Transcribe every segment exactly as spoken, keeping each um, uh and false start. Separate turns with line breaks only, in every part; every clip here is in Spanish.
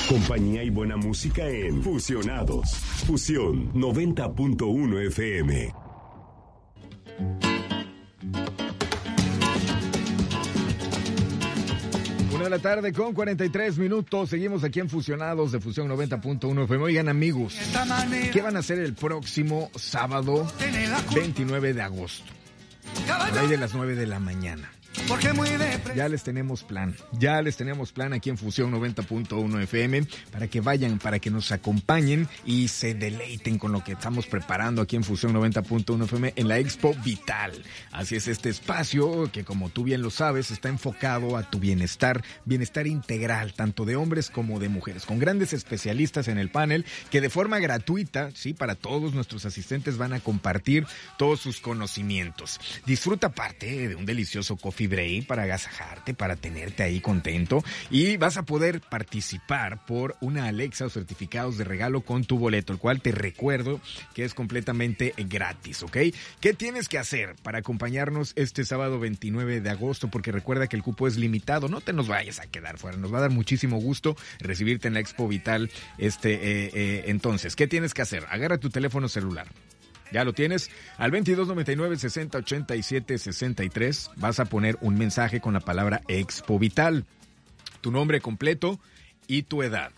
Compañía y buena música en Fusionados. Fusión noventa punto uno F M.
Una de la tarde con cuarenta y tres minutos. Seguimos aquí en Fusionados de Fusión noventa punto uno F M. Oigan, amigos, ¿qué van a hacer el próximo sábado veintinueve de agosto? A la de las nueve de la mañana. Ya les tenemos plan, ya les tenemos plan aquí en Fusión noventa punto uno F M para que vayan, para que nos acompañen y se deleiten con lo que estamos preparando aquí en Fusión noventa punto uno F M en la Expo Vital. Así es, este espacio que, como tú bien lo sabes, está enfocado a tu bienestar, bienestar integral, tanto de hombres como de mujeres, con grandes especialistas en el panel que de forma gratuita, sí, para todos nuestros asistentes van a compartir todos sus conocimientos. Disfruta parte de un delicioso coffee break para agasajarte, para tenerte ahí contento, y vas a poder participar por una Alexa o certificados de regalo con tu boleto, el cual te recuerdo que es completamente gratis, ¿ok? ¿Qué tienes que hacer para acompañarnos este sábado veintinueve de agosto? Porque recuerda que el cupo es limitado, no te nos vayas a quedar fuera, nos va a dar muchísimo gusto recibirte en la Expo Vital. Este, eh, eh, entonces, ¿qué tienes que hacer? Agarra tu teléfono celular. Ya lo tienes, al veintidós noventa y nueve, sesenta ochenta y siete sesenta y tres vas a poner un mensaje con la palabra Expo Vital, tu nombre completo y tu edad.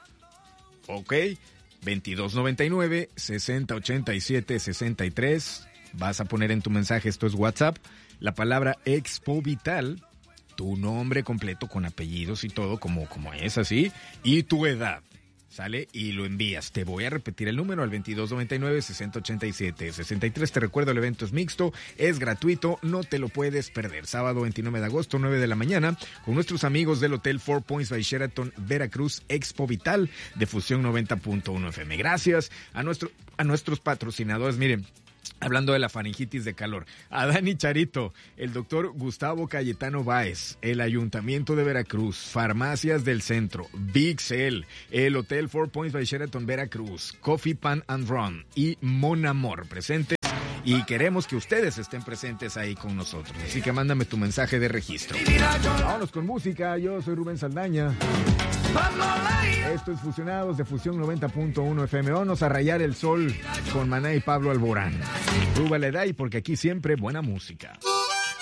Ok, veintidós noventa y nueve, sesenta ochenta y siete sesenta y tres vas a poner en tu mensaje, esto es WhatsApp, la palabra Expo Vital, tu nombre completo con apellidos y todo, como, como es así, y tu edad. Sale y lo envías. Te voy a repetir el número al veintidós noventa y nueve, sesenta ochenta y siete sesenta y tres. Te recuerdo, el evento es mixto, es gratuito, no te lo puedes perder. Sábado veintinueve de agosto, nueve de la mañana, con nuestros amigos del Hotel Four Points by Sheraton Veracruz, Expo Vital de Fusión noventa punto uno F M. Gracias a, nuestro, a nuestros patrocinadores. Miren, hablando de la faringitis de calor, a Dani Charito, el doctor Gustavo Cayetano Báez, el Ayuntamiento de Veracruz, Farmacias del Centro, Big Cell, el Hotel Four Points by Sheraton Veracruz, Coffee Pan and Run y Mon Amor presentes. Y queremos que ustedes estén presentes ahí con nosotros. Así que mándame tu mensaje de registro. Vámonos con música. Yo soy Rubén Saldaña. Esto es Fusionados de Fusión noventa punto uno F M. Vamos a rayar el sol con Maná y Pablo Alborán. Súbale, Day, porque aquí siempre buena música.